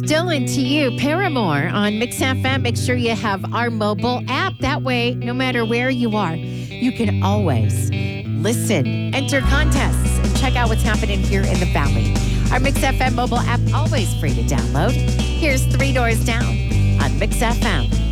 Dylan to you, Paramore on Mix FM. Make sure you have our mobile app. That way, no matter where you are, you can always listen, enter contests, and check out what's happening here in the Valley. Our Mix FM mobile app, always free to download. Here's Three Doors Down on Mix FM.